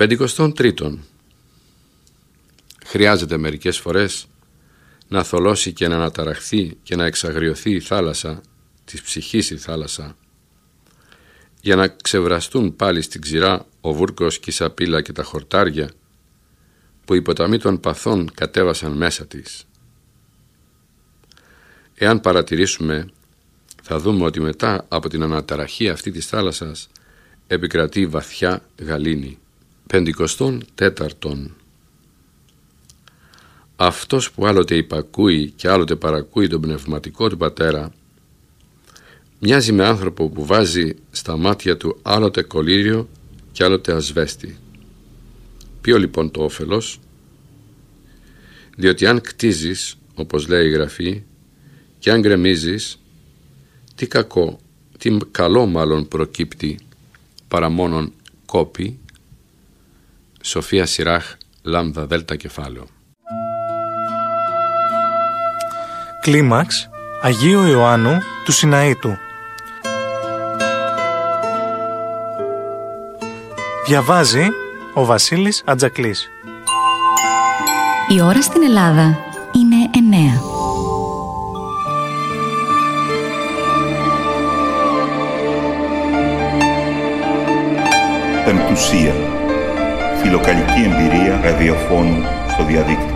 53. Χρειάζεται μερικές φορές να θολώσει και να αναταραχθεί και να εξαγριωθεί η θάλασσα, της ψυχής η θάλασσα, για να ξεβραστούν πάλι στην ξηρά ο βούρκος και η σαπίλα και τα χορτάρια που οι ποταμοί των παθών κατέβασαν μέσα της. Εάν παρατηρήσουμε, θα δούμε ότι μετά από την αναταραχή αυτή της θάλασσας επικρατεί βαθιά γαλήνη. 54. Αυτός που άλλοτε υπακούει και άλλοτε παρακούει τον πνευματικό του πατέρα μοιάζει με άνθρωπο που βάζει στα μάτια του άλλοτε κολύριο και άλλοτε ασβέστη. Ποιο λοιπόν το όφελος? Διότι αν κτίζεις, όπως λέει η Γραφή, και αν γκρεμίζεις, τι κακό, τι καλό μάλλον προκύπτει παρά μόνον κόπη. Σοφία Σιράχ, λάμδα δέλτα κεφάλαιο. Κλίμαξ Αγίου Ιωάννου του Σιναήτου. Διαβάζει ο Βασίλης Ατζακλής. Η ώρα στην Ελλάδα είναι 9. Πεμπτουσία. Φιλοκαλική εμπειρία ραδιοφώνου στο διαδίκτυο.